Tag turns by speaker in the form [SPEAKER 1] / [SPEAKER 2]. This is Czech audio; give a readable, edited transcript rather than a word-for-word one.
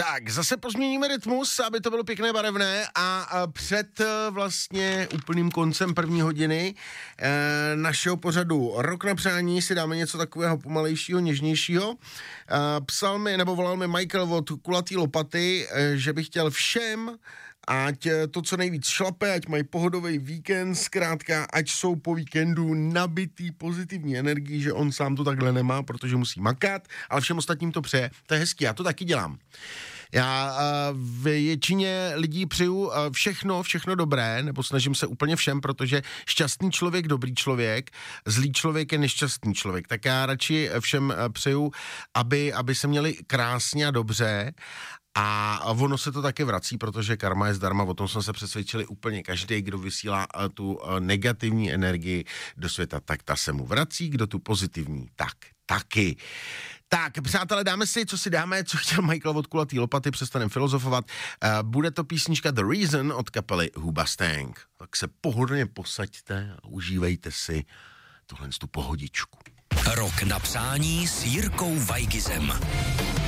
[SPEAKER 1] Tak, zase pozměníme rytmus, aby to bylo pěkné, barevné a před vlastně úplným koncem první hodiny našeho pořadu Rok na přání si dáme něco takového pomalejšího, něžnějšího. Psal mi, nebo volal mi Michael od Kulatý lopaty, že by chtěl všem, ať to co nejvíc šlape, ať mají pohodový víkend, zkrátka, ať jsou po víkendu nabitý pozitivní energií, že on sám to takhle nemá, protože musí makat, ale všem ostatním to přeje. To je hezký, já to taky dělám. Já většině lidí přeju všechno dobré, nebo snažím se úplně všem, protože šťastný člověk, dobrý člověk, zlý člověk je nešťastný člověk. Tak já radši všem přeju, aby se měli krásně a dobře. A ono se to taky vrací, protože karma je zdarma, o tom jsme se přesvědčili úplně každý, kdo vysílá tu negativní energii do světa, tak ta se mu vrací, kdo tu pozitivní, tak taky. Tak, přátelé, dáme si, co si dáme, co chtěl Michael od Kulatý lopaty, přestanem filozofovat. Bude to písnička The Reason od kapely Hoobastank. Tak se pohodlně posaďte a užívejte si tuhle tu pohodičku.
[SPEAKER 2] Rok na přání s Jirkou Weigizem.